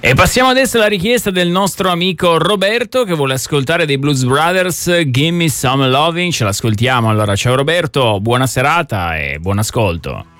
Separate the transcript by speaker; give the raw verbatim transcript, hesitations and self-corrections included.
Speaker 1: E passiamo adesso alla richiesta del nostro amico Roberto, che vuole ascoltare dei Blues Brothers, Gimme Some Loving. Ce l'ascoltiamo allora. Ciao Roberto, buona serata e buon ascolto.